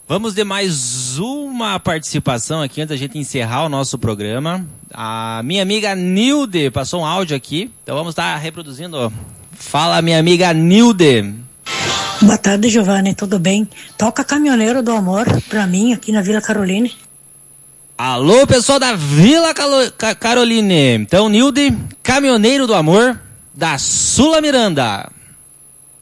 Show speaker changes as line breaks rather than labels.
Vamos de mais uma participação aqui antes da gente encerrar o nosso programa. A minha amiga Nilde passou um áudio aqui, então vamos estar reproduzindo. Fala, minha amiga Nilde.
Boa tarde, Giovanni, tudo bem? Toca Caminhoneiro do Amor pra mim aqui na Vila Caroline.
Alô, pessoal da Vila Caroline. Então, Nilde, Caminhoneiro do Amor, da Sula Miranda.